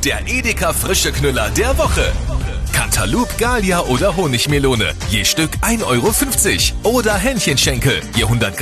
Der Edeka frische Knüller der Woche. Cantaloupe, Gallia oder Honigmelone. Je Stück 1,50 € Oder Hähnchenschenkel. Je 100 Gramm